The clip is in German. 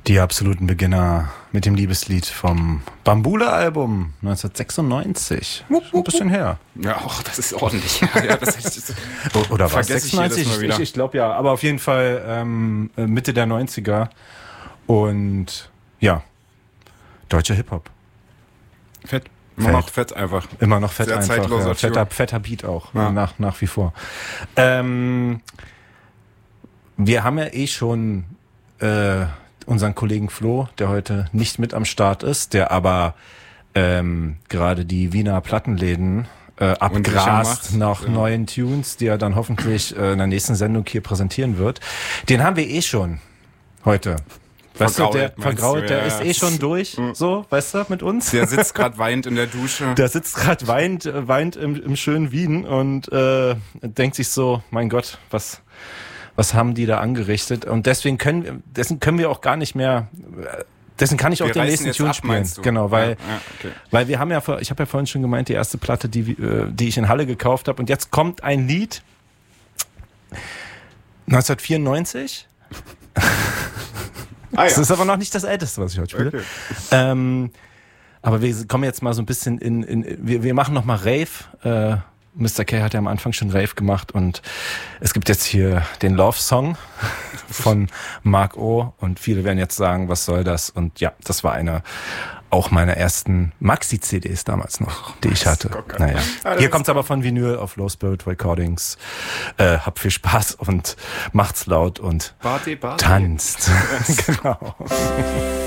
Die absoluten Beginner mit dem Liebeslied vom Bambule-Album 1996. Ein bisschen her. Ja, das ist ordentlich. Ja, das heißt, Oder was? vergesse ich jedes Mal wieder. Ich glaube ja, aber auf jeden Fall Mitte der 90er. Und ja, deutscher Hip-Hop. Fett. Immer noch fett einfach. Immer noch fett Sehr einfach. zeitloser Ja. Fetter Beat auch, ja. nach wie vor. Wir haben ja schon unseren Kollegen Flo, der heute nicht mit am Start ist, der aber gerade die Wiener Plattenläden abgrast nach neuen Tunes, die er dann hoffentlich in der nächsten Sendung hier präsentieren wird. Den haben wir schon heute. Weißt du, der vergrault, der ist schon durch, so, weißt du, mit uns. Der sitzt gerade weinend in der Dusche. Der sitzt gerade weint im schönen Wien und denkt sich so, mein Gott, was haben die da angerichtet? Und deswegen können wir auch gar nicht mehr, dessen kann ich auch den nächsten Tune spielen. Genau, weil wir haben ich habe ja vorhin schon gemeint, die erste Platte, die ich in Halle gekauft habe, und jetzt kommt ein Lied 1994. Das ist aber noch nicht das Älteste, was ich heute spiele. Okay. Aber wir kommen jetzt mal so ein bisschen wir machen noch mal Rave. Mr. K hat ja am Anfang schon Rave gemacht, und es gibt jetzt hier den Love Song von Mark O. Und viele werden jetzt sagen, was soll das? Und ja, das war auch meiner ersten Maxi-CDs damals noch, die ich hatte. Naja. Hier kommt's aber von Vinyl auf Low Spirit Recordings. Habt viel Spaß und macht's laut und Party. tanzt. Genau.